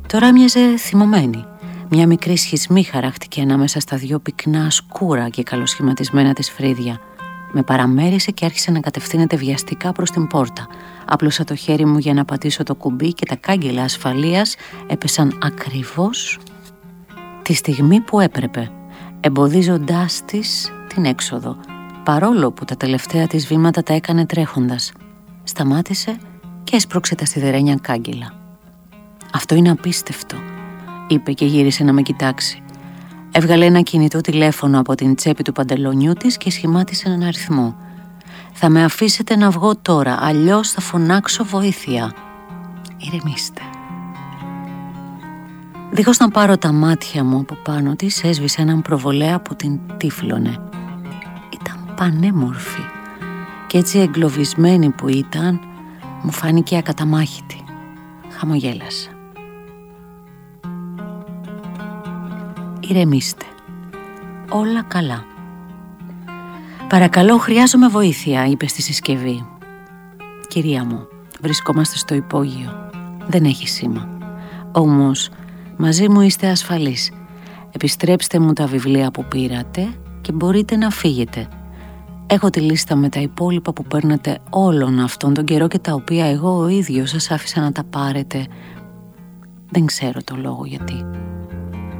Τώρα έμοιαζε θυμωμένη. Μια μικρή σχισμή χαράχτηκε ανάμεσα στα δυο πυκνά σκούρα και καλοσχηματισμένα της φρύδια. Με παραμέρισε και άρχισε να κατευθύνεται βιαστικά προς την πόρτα. Άπλωσα το χέρι μου για να πατήσω το κουμπί και τα κάγκελα ασφαλείας έπεσαν ακριβώς τη στιγμή που έπρεπε, εμποδίζοντάς της την έξοδο, παρόλο που τα τελευταία της βήματα τα έκανε τρέχοντας. Σταμάτησε και έσπρωξε τα σιδερένια κάγκελα. «Αυτό είναι απίστευτο», είπε και γύρισε να με κοιτάξει. Έβγαλε ένα κινητό τηλέφωνο από την τσέπη του παντελονιού της και σχημάτισε έναν αριθμό. «Θα με αφήσετε να βγω τώρα, αλλιώς θα φωνάξω βοήθεια». «Ηρεμήστε». Δίχως να πάρω τα μάτια μου από πάνω της, έσβησε έναν προβολέα που την τύφλωνε. Ήταν πανέμορφη και έτσι εγκλωβισμένη που ήταν, μου φάνηκε ακαταμάχητη. Χαμογέλασα. «Ηρεμήστε. Όλα καλά». «Παρακαλώ, χρειάζομαι βοήθεια», είπε στη συσκευή. «Κυρία μου, βρισκόμαστε στο υπόγειο. Δεν έχει σήμα. Όμως, μαζί μου είστε ασφαλείς. Επιστρέψτε μου τα βιβλία που πήρατε και μπορείτε να φύγετε. Έχω τη λίστα με τα υπόλοιπα που παίρνατε όλον αυτόν τον καιρό και τα οποία εγώ ο ίδιος σας άφησα να τα πάρετε. Δεν ξέρω το λόγο γιατί.